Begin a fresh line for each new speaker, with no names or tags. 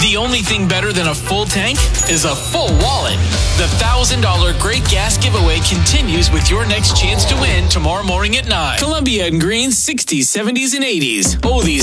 The only thing better than a full tank is a full wallet. The $1,000 Great Gas Giveaway continues with your next chance to win tomorrow morning at 9. Columbia and Green, 60s, 70s, and 80s. Oldies.